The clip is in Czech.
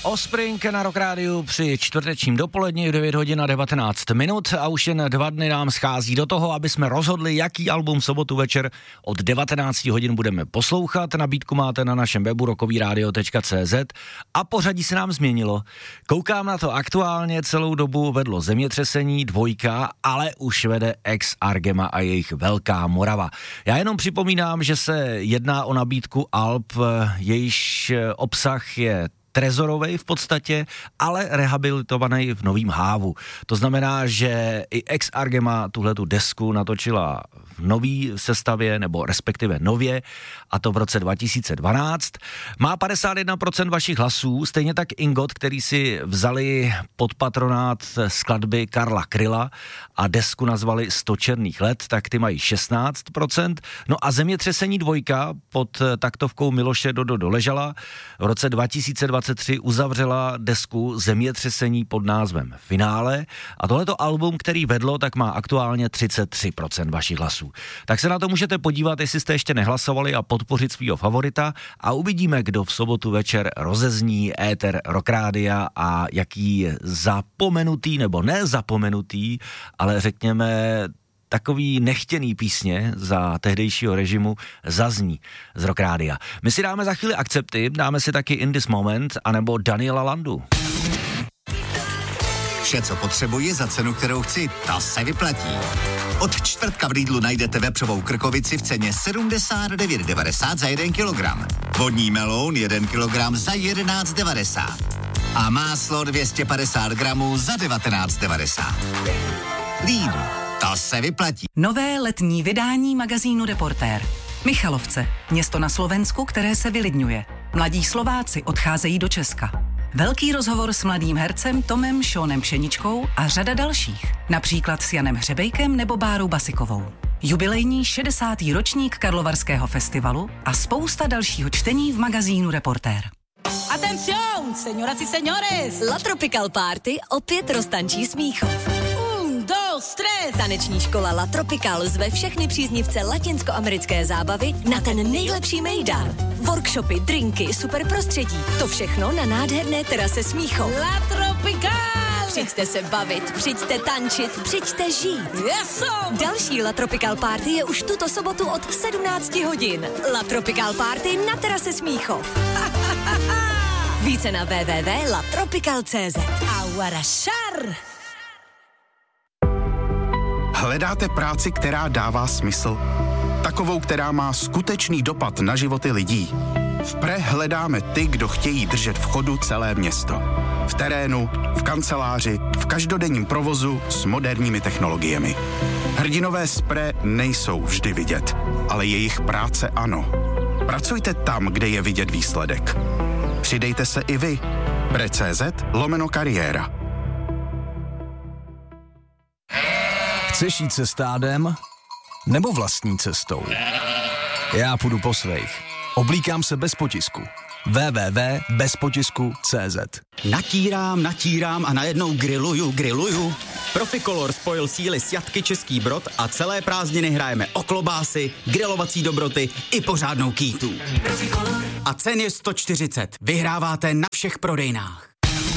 Offspring na Rock Rádiu při čtvrtečním dopoledni v 9 hodin a 19 minut a už jen 2 dny nám schází do toho, aby jsme rozhodli, jaký album v sobotu večer od 19 hodin budeme poslouchat. Nabídku máte na našem webu rockovyradio.cz a pořadí se nám změnilo. Koukám na to aktuálně, celou dobu vedlo Zemětřesení 2, ale už vede Ex Argema a jejich Velká Morava. Já jenom připomínám, že se jedná o nabídku alb, jejíž obsah je trezorovej v podstatě, ale rehabilitovaný v Novým Hávu. To znamená, že i Ex Argema tuhletu desku natočila v nový sestavě, nebo respektive nově, a to v roce 2012. Má 51% vašich hlasů, stejně tak Ingot, který si vzali pod patronát skladby Karla Kryla a desku nazvali 100 černých let, tak ty mají 16%. No a Zemětřesení 2 pod taktovkou Miloše Dodo Doležala v roce 2023 uzavřela desku Zemětřesení pod názvem Finále a tohleto album, který vedlo, tak má aktuálně 33% vašich hlasů. Tak se na to můžete podívat, jestli jste ještě nehlasovali, a podpořit svýho favorita a uvidíme, kdo v sobotu večer rozezní éter Rock Rádia a jaký zapomenutý, nebo ne zapomenutý, ale řekněme takový nechtěný písně za tehdejšího režimu zazní z Rock Rádia. My si dáme za chvíli Akcepty, dáme si taky In This Moment, anebo Daniela Landu. Vše, co potřebuji za cenu, kterou chci, ta se vyplatí. Od čtvrtka v Lidlu najdete vepřovou krkovici v ceně 79,90 za 1 kilogram. Vodní meloun 1 kilogram za 11,90. A máslo 250 gramů za 19,90. Lidl, to se vyplatí. Nové letní vydání magazínu Reportér. Michalovce, město na Slovensku, které se vylidňuje. Mladí Slováci odcházejí do Česka. Velký rozhovor s mladým hercem Tomem Šónem Pšeničkou a řada dalších. Například s Janem Hřebejkem nebo Bárou Basikovou. Jubilejní 60. ročník Karlovarského festivalu a spousta dalšího čtení v magazínu Reportér. Atención, señoras y señores! La Tropical Party opět roztančí Smíchov. 1, 2, 3. Taneční škola La Tropical zve všechny příznivce latinskoamerické zábavy na ten nejlepší mejdan. Workshopy, drinky, super prostředí. To všechno na nádherné terase Smíchov. La Tropical! Přijďte se bavit, přijďte tančit, přijďte žít. Yeso! Další La Tropical Party je už tuto sobotu od 17 hodin. La Tropical Party na terase Smíchov. Více na www.latropical.cz. Aguarašar! Hledáte práci, která dává smysl? Takovou, která má skutečný dopad na životy lidí? V Pre hledáme ty, kdo chtějí držet v chodu celé město. V terénu, v kanceláři, v každodenním provozu s moderními technologiemi. Hrdinové z Pre nejsou vždy vidět, ale jejich práce ano. Pracujte tam, kde je vidět výsledek. Přidejte se i vy. Pre.cz/kariéra. Chceš jít se stádem? Nebo vlastní cestou? Já půjdu po svých. Oblíkám se bez potisku. www.bezpotisku.cz. Natírám a najednou grilluju. Proficolor spojil síly s Jatky Český Brod a celé prázdniny hrajeme o klobásy, grilovací dobroty i pořádnou kýtu. A cen je 140. Vyhráváte na všech prodejnách.